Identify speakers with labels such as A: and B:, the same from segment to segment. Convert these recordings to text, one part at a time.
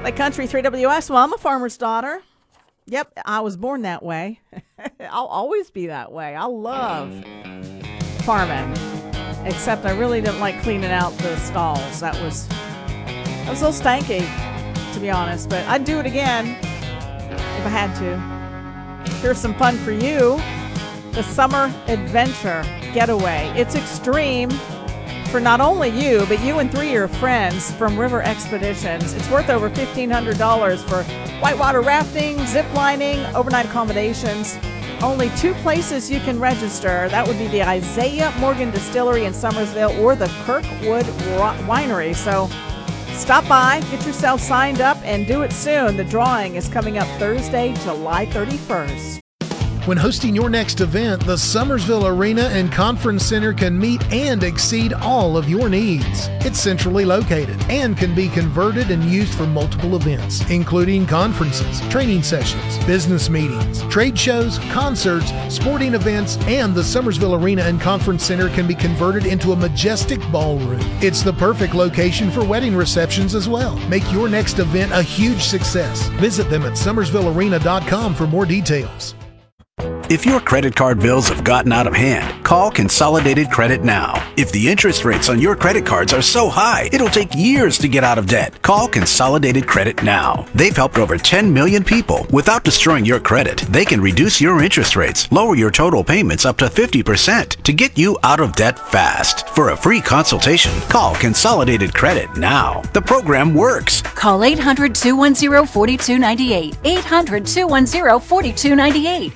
A: Lake Country 3WS. Well, I'm a farmer's daughter. Yep, I was born that way. I'll always be that way. I love farming, except I really didn't like cleaning out the stalls. That was a little stanky, to be honest, but I'd do it again if I had to. Here's some fun for you. The Summer Adventure Getaway. It's extreme for not only you, but you and 3 of your friends from River Expeditions. It's worth over $1,500 for whitewater rafting, zip lining, overnight accommodations. Only 2 places you can register. That would be the Isaiah Morgan Distillery in Summersville or the Kirkwood Winery. So stop by, get yourself signed up, and do it soon. The drawing is coming up Thursday, July 31st.
B: When hosting your next event, the Summersville Arena and Conference Center can meet and exceed all of your needs. It's centrally located and can be converted and used for multiple events, including conferences, training sessions, business meetings, trade shows, concerts, sporting events, and the Summersville Arena and Conference Center can be converted into a majestic ballroom. It's the perfect location for wedding receptions as well. Make your next event a huge success. Visit them at summersvillearena.com for more details.
C: If your credit card bills have gotten out of hand, call Consolidated Credit now. If the interest rates on your credit cards are so high, it'll take years to get out of debt. Call Consolidated Credit now. They've helped over 10 million people. Without destroying your credit, they can reduce your interest rates, lower your total payments up to 50% to get you out of debt fast. For a free consultation, call Consolidated Credit now. The program works.
D: Call 800-210-4298. 800-210-4298.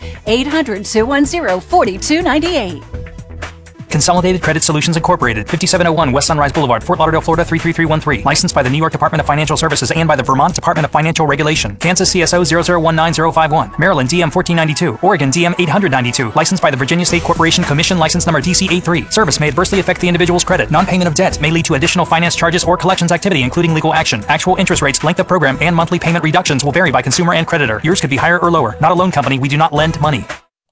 D: 800-210-4298.
E: Consolidated Credit Solutions Incorporated, 5701 West Sunrise Boulevard, Fort Lauderdale, Florida 33313. Licensed by the New York Department of Financial Services and by the Vermont Department of Financial Regulation. Kansas CSO 0019051. Maryland DM 1492. Oregon DM 892. Licensed by the Virginia State Corporation Commission, license number DC83. Service may adversely affect the individual's credit. Non-payment of debt may lead to additional finance charges or collections activity, including legal action. Actual interest rates, length of program, and monthly payment reductions will vary by consumer and creditor. Yours could be higher or lower. Not a loan company. We do not lend money.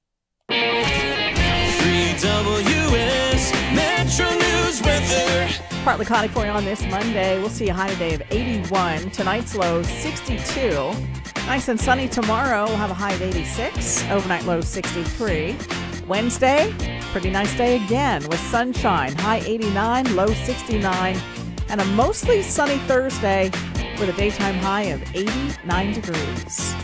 A: Partly cloudy for you on this Monday. We'll see a high today of 81. Tonight's low 62. Nice and sunny tomorrow. We'll have a high of 86. Overnight low 63. Wednesday, pretty nice day again with sunshine. High 89, low 69. And a mostly sunny Thursday with a daytime high of 89 degrees.